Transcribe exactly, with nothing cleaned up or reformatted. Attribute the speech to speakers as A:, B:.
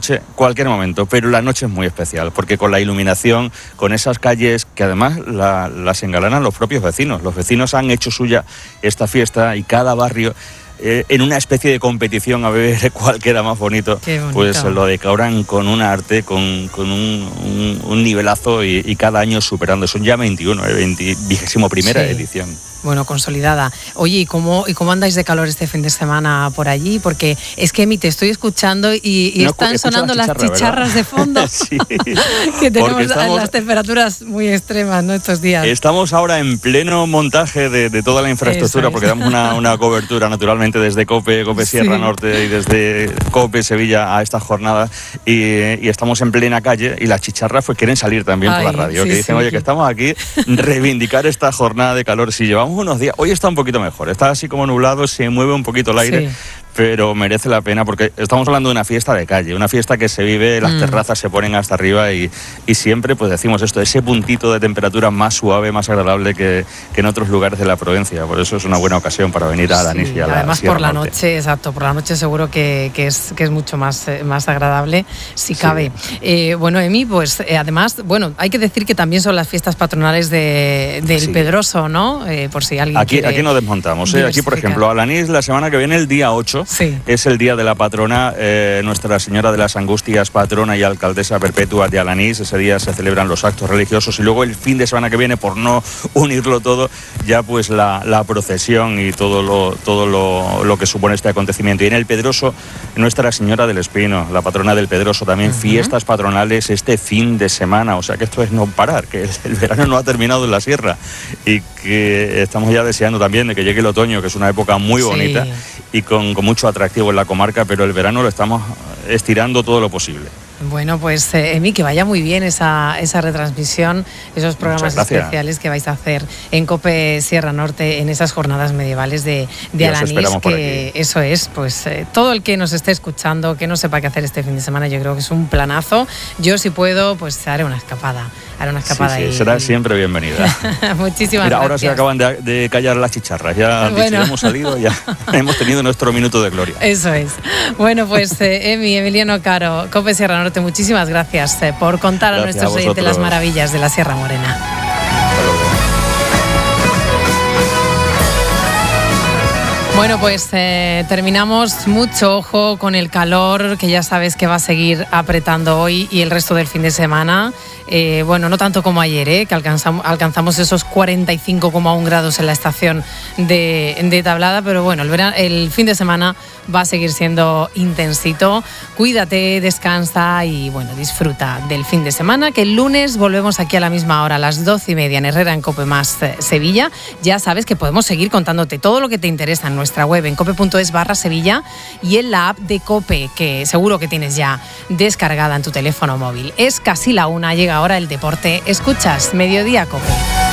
A: noche, cualquier momento, pero la noche es muy especial, porque con la iluminación, con esas calles que además la, las engalanan los propios vecinos. Los vecinos han hecho suya esta fiesta y cada barrio, eh, en una especie de competición a ver cuál queda más bonito, pues lo decoran con un arte, con, con un, un, un nivelazo y, y cada año superando. Son ya veintiuno, eh, vigésimo primera sí. edición.
B: Bueno, consolidada. Oye, ¿y cómo, ¿y cómo andáis de calor este fin de semana por allí? Porque es que, Emi, te estoy escuchando y, y no, están sonando las, chicharra, las chicharras, ¿verdad? De fondo. Sí. Que tenemos estamos, las temperaturas muy extremas, ¿no?, estos días.
A: Estamos ahora en pleno montaje de, de toda la infraestructura, porque damos una, una cobertura naturalmente desde COPE, COPE Sierra sí. Norte y desde COPE Sevilla a esta jornada y, y estamos en plena calle y las chicharras pues quieren salir también Ay, por la radio, sí, que dicen, sí, oye, sí. que estamos aquí, reivindicar esta jornada de calor. Si llevamos unos días, hoy está un poquito mejor, está así como nublado, se mueve un poquito el aire, sí. pero merece la pena porque estamos hablando de una fiesta de calle, una fiesta que se vive, las mm. terrazas se ponen hasta arriba y, y siempre pues decimos esto, ese puntito de temperatura más suave, más agradable que, que en otros lugares de la provincia, por eso es una buena ocasión para venir a Alanís sí, y a la
B: además
A: Sierra
B: por la
A: Norte.
B: noche, exacto, por la noche seguro que, que, es, que es mucho más, más agradable, si cabe. Sí. Eh, bueno, Emi, pues eh, además, bueno, hay que decir que también son las fiestas patronales de, del sí. Pedroso, ¿no? Eh, por si alguien
A: aquí,
B: quiere
A: aquí nos desmontamos, ¿eh? Aquí por ejemplo, Alanís la semana que viene, el día ocho, sí. es el día de la patrona, eh, Nuestra Señora de las Angustias, patrona y alcaldesa perpetua de Alanís. Ese día se celebran los actos religiosos y luego el fin de semana que viene, por no unirlo todo, ya pues la, la procesión y todo lo todo lo, lo que supone este acontecimiento. Y en el Pedroso, Nuestra Señora del Espino, la patrona del Pedroso, también uh-huh. fiestas patronales este fin de semana. O sea que esto es no parar, que el, el verano no ha terminado en la sierra y que estamos ya deseando también de que llegue el otoño, que es una época muy bonita sí. y con, con mucho atractivo en la comarca, pero el verano lo estamos estirando todo lo posible.
B: Bueno, pues eh, Emi, que vaya muy bien esa, esa retransmisión, esos programas especiales que vais a hacer en COPE Sierra Norte en esas jornadas medievales de, de Alanís, que eso es, pues eh, todo el que nos esté escuchando, que no sepa qué hacer este fin de semana, yo creo que es un planazo. Yo si puedo, pues haré una escapada, haré una escapada.
A: Sí, sí,
B: y,
A: será siempre bienvenida.
B: Muchísimas
A: Mira,
B: gracias.
A: Ahora se acaban de, de callar las chicharras, ya, bueno. dicho, ya hemos salido, ya hemos tenido nuestro minuto de gloria.
B: Eso es. Bueno, pues eh, Emi, Emiliano Caro, COPE Sierra Norte, muchísimas gracias eh, por contar gracias a nuestros oyentes las maravillas de la Sierra Morena. Bueno, pues eh, terminamos. Mucho ojo con el calor, que ya sabes que va a seguir apretando hoy y el resto del fin de semana. Eh, bueno, no tanto como ayer, eh, que alcanzamos, alcanzamos esos cuarenta y cinco coma uno grados en la estación de, de Tablada, pero bueno, el, verano, el fin de semana va a seguir siendo intensito. Cuídate, descansa y bueno, disfruta del fin de semana, que el lunes volvemos aquí a la misma hora, a las doce y media en Herrera, en COPE más eh, Sevilla. Ya sabes que podemos seguir contándote todo lo que te interesa en nuestra web, en cope.es barra Sevilla y en la app de COPE, que seguro que tienes ya descargada en tu teléfono móvil. Es casi la una, llega ahora el deporte. Escuchas Mediodía COPE.